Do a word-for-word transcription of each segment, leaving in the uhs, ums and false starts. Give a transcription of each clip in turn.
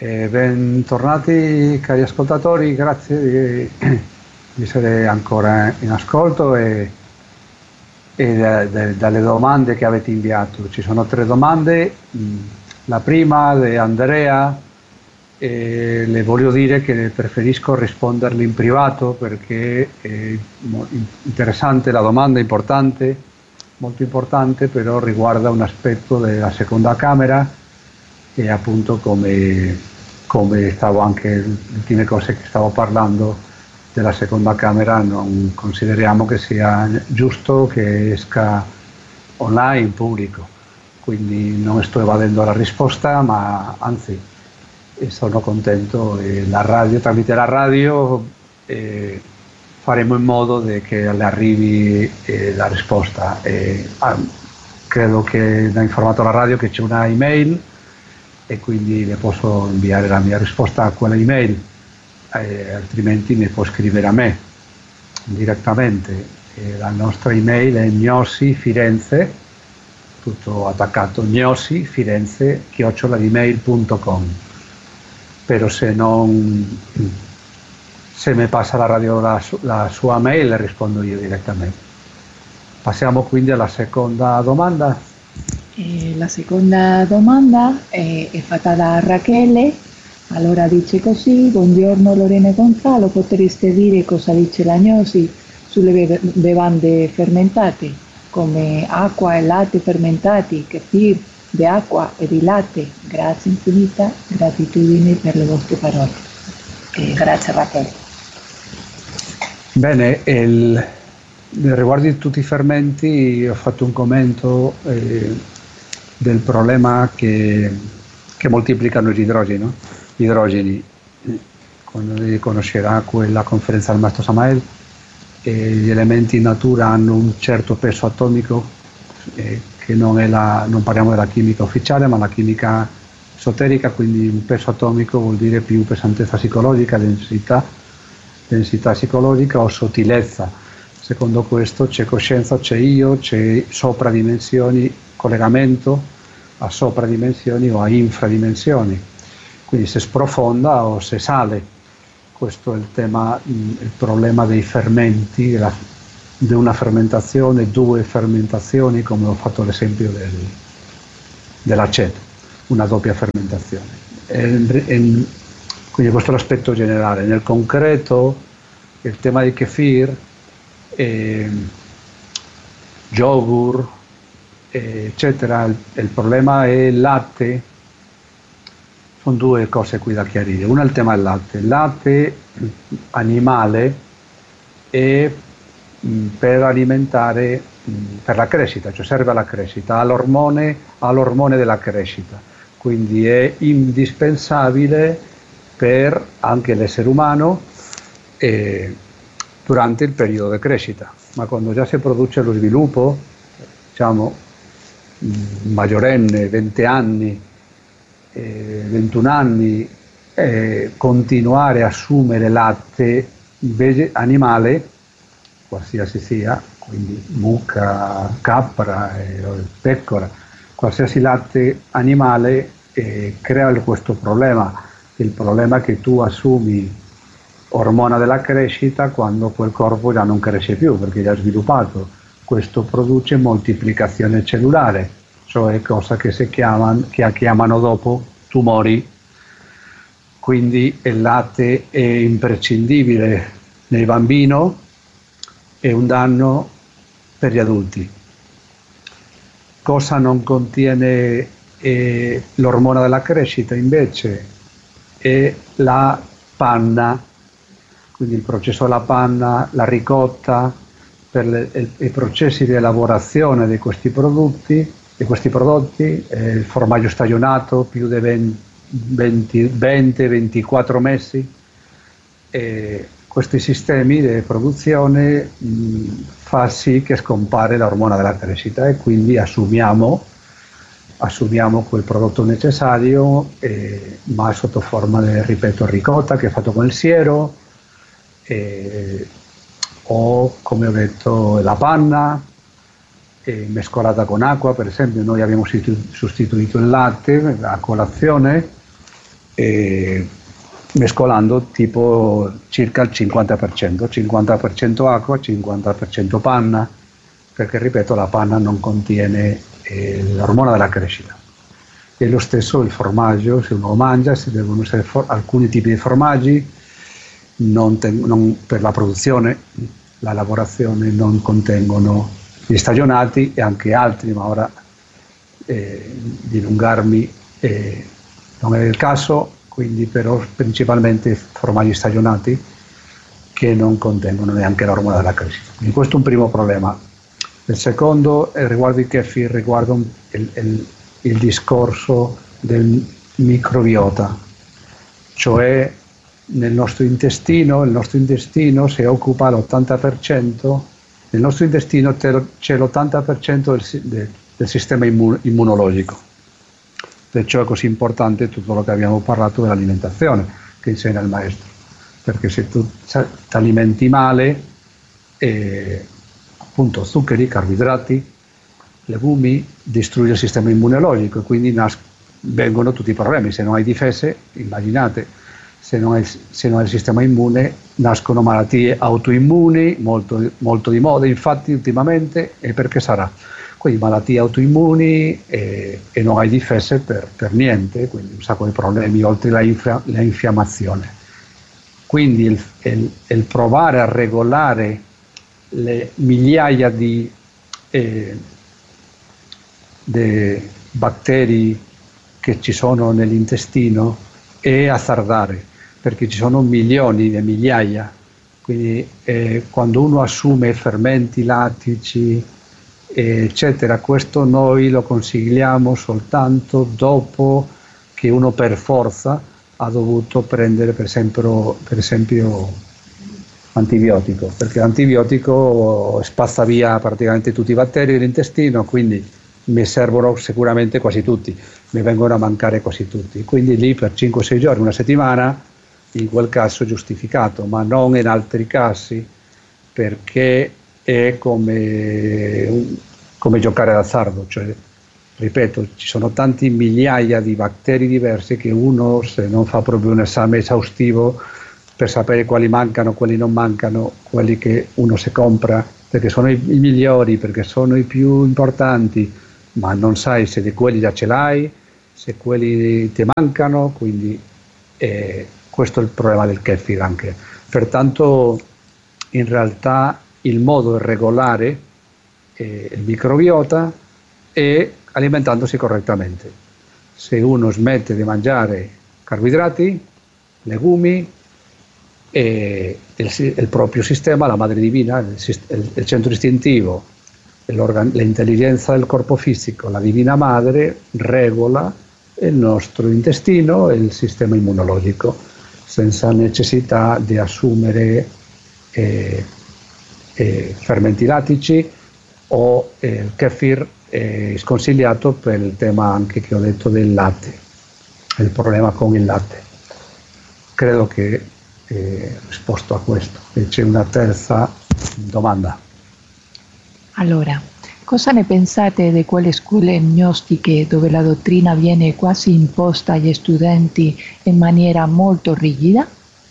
E bentornati cari ascoltatori, grazie di, di essere ancora in ascolto e, e de, de, dalle domande che avete inviato. Ci sono tre domande, la prima di Andrea, e le voglio dire che preferisco risponderle in privato perché è interessante la domanda, importante, molto importante, però riguarda un aspetto della seconda camera e appunto come, come stavo anche le ultime cose che stavo parlando della seconda camera, non consideriamo che sia giusto che esca online in pubblico, quindi non sto evadendo la risposta, ma anzi sono contento e la radio, tramite la radio eh, faremo in modo de che le arrivi eh, la risposta. Eh, ah, credo che ha informato la radio che c'è una email e quindi le posso inviare la mia risposta a quella email, eh, altrimenti mi può scrivere a me direttamente. Eh, la nostra email è gnosi firenze, tutto attaccato, gnosi firenze chiocciola email punto com. Però se non, se mi passa la radio la, la sua mail, le rispondo io direttamente. Passiamo quindi alla seconda domanda. Eh, la seconda domanda è, è fatta da Rachele, allora dice così: buongiorno Lorena e Gonzalo, potreste dire cosa dice la gnosi sulle bevande fermentate come acqua e latte fermentati, kefir di acqua e di latte? Grazie infinita, gratitudine per le vostre parole. Eh, grazie Rachele. Bene, il, riguardo di tutti i fermenti ho fatto un commento eh, del problema che, che moltiplicano gli idrogeni, gli idrogeni. Quando conoscerà quella conferenza del Maestro Samael, eh, gli elementi in natura hanno un certo peso atomico, eh, che non, è la, non parliamo della chimica ufficiale, ma la chimica esoterica, quindi un peso atomico vuol dire più pesantezza psicologica, densità, densità psicologica o sottilezza. Secondo questo c'è coscienza, c'è io, c'è sopradimensioni, collegamento a sopradimensioni o a infradimensioni, quindi se sprofonda o se sale. Questo è il tema, il problema dei fermenti, la, di una fermentazione, due fermentazioni, come ho fatto l'esempio del, dell'aceto, una doppia fermentazione. E, e, quindi questo è l'aspetto generale. Nel concreto il tema di kefir, eh, yogurt, eccetera, il, il problema è il latte. Sono due cose qui da chiarire. Una è il tema del latte. Il latte animale è mh, per alimentare, mh, per la crescita, cioè serve alla crescita, ha l'ormone, ha l'ormone della crescita, quindi è indispensabile per anche l'essere umano eh, durante il periodo di crescita. Ma quando già si produce lo sviluppo, diciamo, maggiorenne, venti anni, eh, ventuno anni, eh, continuare a assumere latte invece animale, qualsiasi sia, quindi mucca, capra, eh, pecora, qualsiasi latte animale, eh, crea questo problema. Il problema è che tu assumi ormone della crescita quando quel corpo già non cresce più perché già è sviluppato. Questo produce moltiplicazione cellulare, cioè cosa che si chiamano, che chiamano dopo tumori. Quindi il latte è imprescindibile nel bambino, è un danno per gli adulti. Cosa non contiene eh, l'ormone della crescita invece? È la panna, quindi il processo della panna, la ricotta, per le, i, i processi di elaborazione di questi prodotti, di questi prodotti eh, il formaggio stagionato più di venti ventiquattro mesi, eh, questi sistemi di produzione mh, fa sì che scompare l'ormone della crescita e quindi assumiamo, assumiamo quel prodotto necessario, eh, ma sotto forma di, ripeto, ricotta che è fatto con il siero, eh, o come ho detto la panna eh, mescolata con acqua. Per esempio noi abbiamo sostituito il latte a colazione eh, mescolando tipo circa il cinquanta per cento, cinquanta per cento acqua, cinquanta per cento panna, perché ripeto la panna non contiene eh, l'ormone della crescita. E lo stesso il formaggio, se uno lo mangia, si devono usare for- alcuni tipi di formaggi non ten- non, per la produzione, la lavorazione non contengono gli stagionati e anche altri, ma ora eh, dilungarmi eh, non è il caso, quindi però principalmente formaggi stagionati che non contengono neanche l'ormone della crescita. Quindi questo è un primo problema. Il secondo eh, riguardo il kefir, riguarda il, il, il discorso del microbiota, cioè nel nostro intestino, il nostro intestino si occupa l'ottanta per cento, nel nostro intestino c'è l'ottanta per cento del, del, del sistema immun- immunologico. Perciò è così importante tutto quello che abbiamo parlato dell'alimentazione che insegna il maestro, perché se tu ti alimenti male, eh, appunto zuccheri, carboidrati, legumi, distrugge il sistema immunologico e quindi nas- vengono tutti i problemi. Se non hai difese, immaginate, se non hai, se non hai il sistema immune, nascono malattie autoimmuni, molto, molto di moda infatti ultimamente, e perché sarà? Quindi malattie autoimmuni e, e non hai difese per, per niente, quindi un sacco di problemi oltre la, infra, la infiammazione. Quindi il, il, il provare a regolare le migliaia di, eh, di batteri che ci sono nell'intestino è azzardare, perché ci sono milioni e migliaia. Quindi eh, quando uno assume fermenti lattici, eccetera, questo noi lo consigliamo soltanto dopo che uno per forza ha dovuto prendere per esempio, per esempio antibiotico, perché l'antibiotico spazza via praticamente tutti i batteri dell'intestino, quindi mi servono sicuramente quasi tutti, mi vengono a mancare quasi tutti, quindi lì per cinque sei giorni, una settimana, in quel caso è giustificato, ma non in altri casi, perché è come, come giocare d'azzardo, cioè, ripeto, ci sono tanti migliaia di batteri diversi che uno, se non fa proprio un esame esaustivo per sapere quali mancano, quali non mancano, quelli che uno si compra, perché sono i, i migliori, perché sono i più importanti, ma non sai se di quelli già ce l'hai, se quelli ti mancano, quindi eh, questo è il problema del kefir anche. Pertanto in realtà il modo è regolare eh, il microbiota e alimentandosi correttamente. Se uno smette di mangiare carboidrati, legumi, e il, il proprio sistema, la madre divina, il, il, il centro istintivo, l'intelligenza del corpo fisico, la divina madre regola il nostro intestino e il sistema immunologico senza necessità di assumere eh, eh, fermenti lattici o eh, il kefir è sconsigliato per il tema anche che ho detto del latte, il problema con il latte. Credo che eh, risposto a questo. E c'è una terza domanda. Allora, cosa ne pensate di quelle scuole gnostiche dove la dottrina viene quasi imposta agli studenti in maniera molto rigida?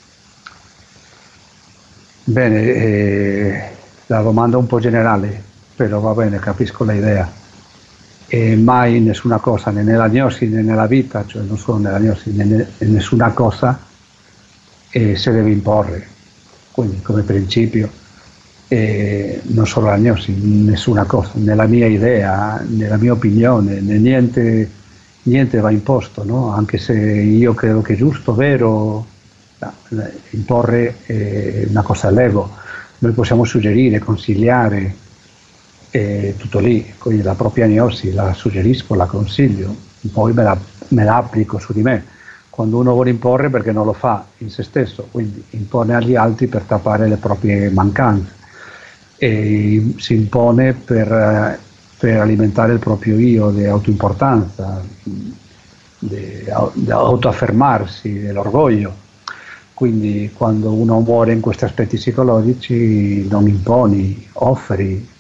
Bene, eh, la domanda è un po' generale, però va bene, capisco l'idea. E mai nessuna cosa, né nella gnosi né nella vita, cioè non solo nella gnosi, né in nessuna cosa eh, si deve imporre. Quindi come principio, eh, non solo la gnosi, nessuna cosa, nella mia idea, nella mia opinione, né niente, niente va imposto, no? Anche se io credo che è giusto, vero, no, imporre eh, una cosa all'ego. Noi possiamo suggerire, consigliare, e tutto lì, quindi la propria gnosi la suggerisco, la consiglio, poi me la, me la applico su di me. Quando uno vuole imporre perché non lo fa in se stesso, quindi impone agli altri per tappare le proprie mancanze e si impone per, per alimentare il proprio io di autoimportanza, di, di autoaffermarsi, dell'orgoglio. Quindi quando uno muore in questi aspetti psicologici non imponi, offri,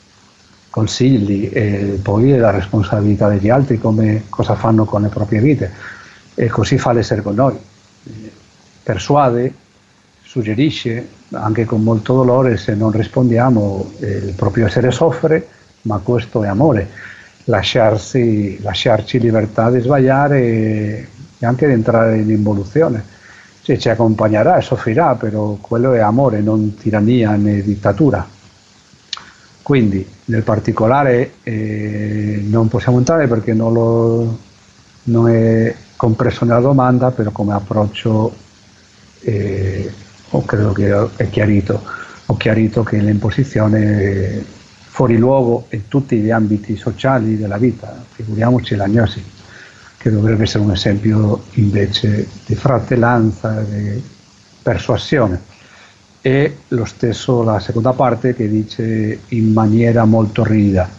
consigli e poi è la responsabilità degli altri come cosa fanno con le proprie vite. e così fa l'essere con noi, persuade, suggerisce, anche con molto dolore, se non rispondiamo eh, il proprio essere soffre, ma questo è amore, lasciarsi, lasciarci libertà di sbagliare e, e anche di entrare in involuzione, cioè, ci accompagnerà e soffrirà, però quello è amore, non tirannia né dittatura. Quindi nel particolare eh, non possiamo entrare perché non, lo, non è compreso nella domanda, però come approccio eh, oh, credo che è chiarito, ho chiarito che l'imposizione è fuori luogo in tutti gli ambiti sociali della vita, figuriamoci l'agnosi, che dovrebbe essere un esempio invece di fratellanza, di persuasione. E lo stesso la seconda parte che dice in maniera molto rigida.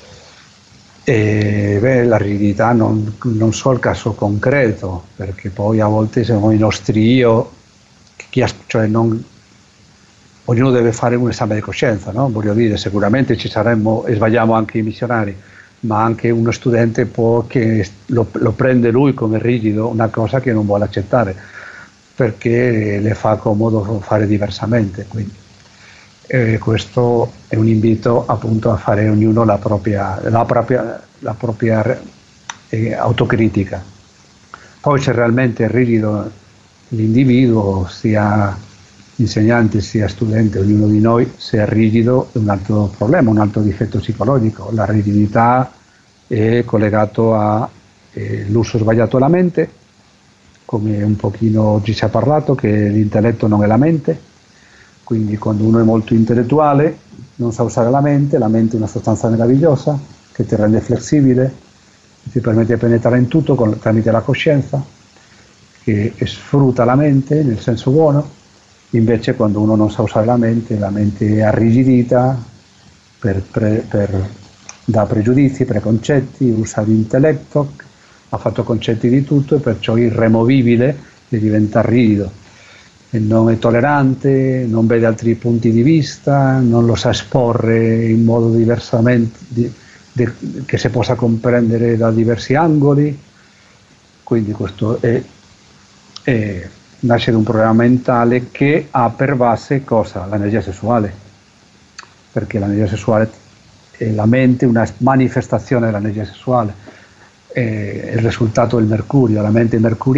E, beh, la rigidità non, non so il caso concreto, perché poi a volte siamo i nostri io, chi, cioè non, ognuno deve fare un esame di coscienza, no? Voglio dire, sicuramente ci saremmo e sbagliamo anche i missionari, ma anche uno studente può che lo, lo prende lui come rigido, una cosa che non vuole accettare perché le fa comodo fare diversamente. Quindi eh, questo è un invito appunto a fare ognuno la propria, la propria, la propria eh, autocritica. Poi se realmente è rigido l'individuo, sia insegnante sia studente, ognuno di noi, se è rigido è un altro problema, un altro difetto psicologico. La rigidità è collegato all'uso sbagliato della mente, come un pochino oggi si è parlato, che l'intelletto non è la mente, quindi quando uno è molto intellettuale non sa usare la mente, la mente è una sostanza meravigliosa che ti rende flessibile, ti permette di penetrare in tutto con, tramite la coscienza, che sfrutta la mente nel senso buono. Invece quando uno non sa usare la mente, la mente è arrigidita per, per, per, da pregiudizi, preconcetti, usa l'intelletto, ha fatto concetti di tutto e perciò irremovibile e diventa rigido. E non è tollerante, non vede altri punti di vista, non lo sa esporre in modo diversamente, di, di, che si possa comprendere da diversi angoli. Quindi questo è, è, nasce da un problema mentale che ha per base cosa? L'energia sessuale, perché l'energia sessuale è la mente, una manifestazione dell'energia sessuale, è il risultato del mercurio, la mente mercuriale